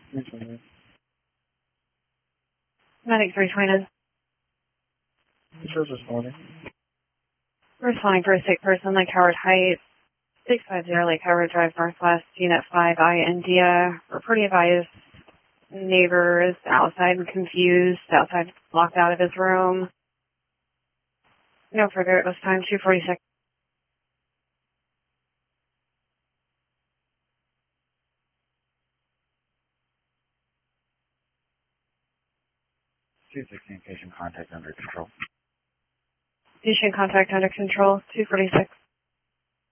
320. Medic 320. This is responding. Responding for a sick person, Lake Howard Heights, 650 Lake Howard Drive Northwest, Unit 5I, India. We're pretty advised. Neighbor is outside and confused, outside locked out of his room. No further at this time, 246. Patient contact under control. Patient contact under control, 246.